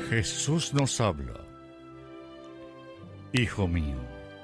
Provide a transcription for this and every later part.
Jesús nos habla. Hijo mío,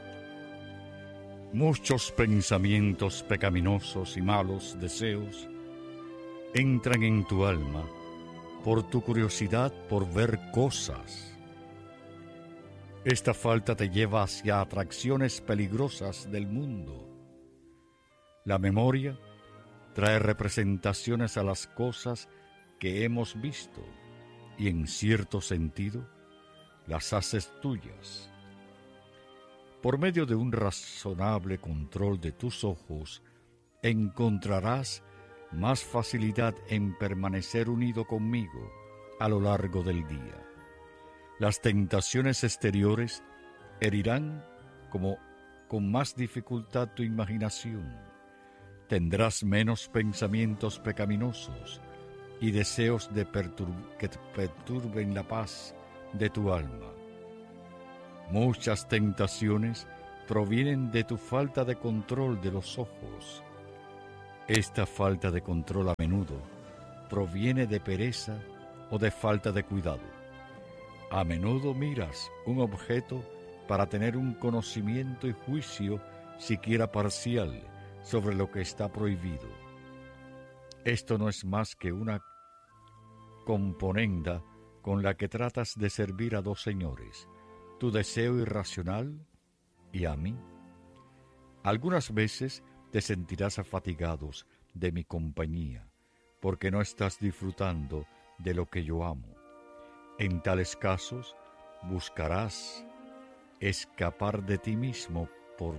muchos pensamientos pecaminosos y malos deseos entran en tu alma por tu curiosidad por ver cosas. Esta falta te lleva hacia atracciones peligrosas del mundo. La memoria trae representaciones a las cosas que hemos visto y en cierto sentido las haces tuyas. Por medio de un razonable control de tus ojos, encontrarás más facilidad en permanecer unido conmigo a lo largo del día. Las tentaciones exteriores herirán con más dificultad tu imaginación. Tendrás menos pensamientos pecaminosos y deseos que perturben la paz de tu alma. Muchas tentaciones provienen de tu falta de control de los ojos. Esta falta de control a menudo proviene de pereza o de falta de cuidado. A menudo miras un objeto para tener un conocimiento y juicio siquiera parcial sobre lo que está prohibido. Esto no es más que una componenda con la que tratas de servir a dos señores, tu deseo irracional y a mí. Algunas veces te sentirás afatigados de mi compañía, porque no estás disfrutando de lo que yo amo. En tales casos, buscarás escapar de ti mismo por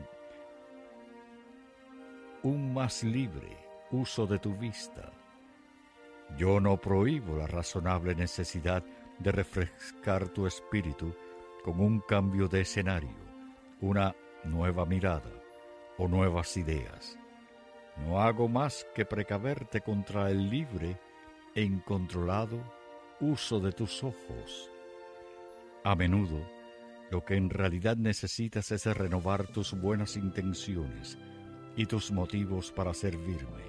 un más libre uso de tu vista. Yo no prohíbo la razonable necesidad de refrescar tu espíritu con un cambio de escenario, una nueva mirada o nuevas ideas. No hago más que precaverte contra el libre e incontrolado uso de tus ojos. A menudo, lo que en realidad necesitas es renovar tus buenas intenciones y tus motivos para servirme.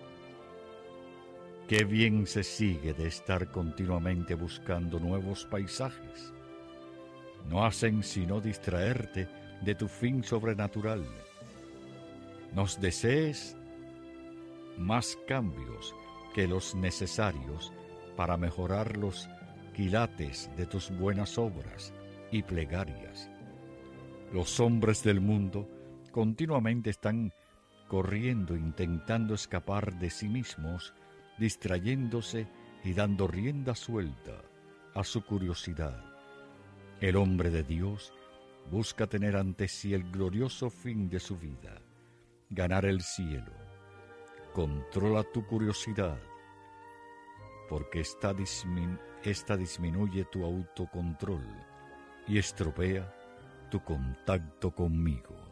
Qué bien se sigue de estar continuamente buscando nuevos paisajes. No hacen sino distraerte de tu fin sobrenatural. Nos desees más cambios que los necesarios para mejorar los quilates de tus buenas obras y plegarias. Los hombres del mundo continuamente están corriendo intentando escapar de sí mismos, distrayéndose y dando rienda suelta a su curiosidad. El hombre de Dios busca tener ante sí el glorioso fin de su vida, ganar el cielo. Controla tu curiosidad, porque esta disminuye tu autocontrol y estropea tu contacto conmigo.